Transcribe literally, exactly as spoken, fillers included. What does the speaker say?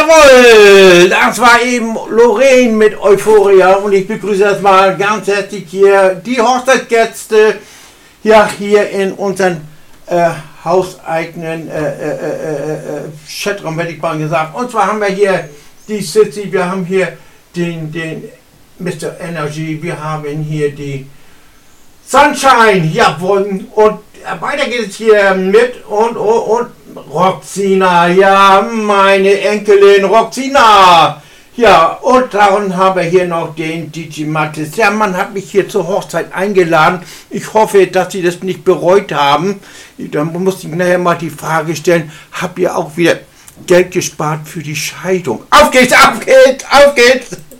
Jawohl, das war eben Lorraine mit Euphoria und ich begrüße erstmal ganz herzlich hier die Hochzeitsgäste ja, hier in unseren äh, hauseigenen äh, äh, äh, äh, Chatraum, hätte ich mal gesagt. Und zwar haben wir hier die Sitzi, wir haben hier den, den Mister Energy, wir haben hier die Sunshine, jawohl, und weiter geht es hier mit und, und, und Roxina, ja, meine Enkelin Roxina. Ja, und dann haben wir hier noch den D J Mattes. Ja, man hat mich hier zur Hochzeit eingeladen. Ich hoffe, dass Sie das nicht bereut haben. Dann muss ich nachher mal die Frage stellen, habt ihr auch wieder Geld gespart für die Scheidung? Auf geht's, auf geht's, auf geht's!